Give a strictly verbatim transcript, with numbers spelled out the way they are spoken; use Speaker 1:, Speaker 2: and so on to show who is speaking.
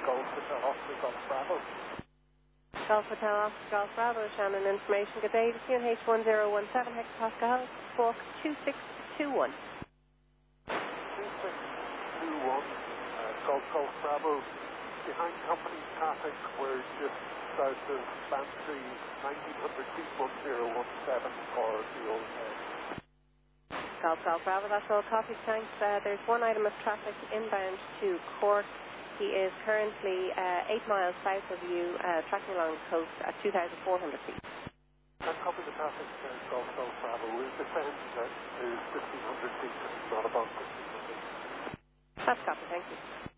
Speaker 1: Golf Hotel Oscar Golf Bravo.
Speaker 2: Golf Hotel Oscar Golf Bravo, Shannon information. Good day, C N H one zero one seven hectopascal, squawk two six two one.
Speaker 1: two six two one, uh, Golf Golf Bravo. Behind company traffic, we're just south of Bantry, nineteen hundred feet, one zero one seven for the old head.
Speaker 2: Golf Golf Bravo, that's all copies, thanks. Uh, there's one item of traffic inbound to Cork. He is currently uh, eight miles south of you, uh, tracking along the coast at two thousand four hundred feet.
Speaker 1: And copy the traffic, uh, Golf Golf Bravo. We'll descend uh, to fifteen hundred feet, not above fifteen hundred.
Speaker 2: That's copy, thank you.